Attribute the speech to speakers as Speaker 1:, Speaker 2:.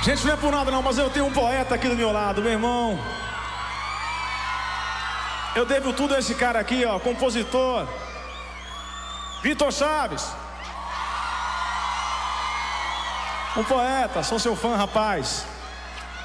Speaker 1: Gente, não é por nada não, mas eu tenho um poeta aqui do meu lado, meu irmão. Eu devo tudo a esse cara aqui, ó, compositor Vitor Chaves. Um poeta, sou seu fã, rapaz.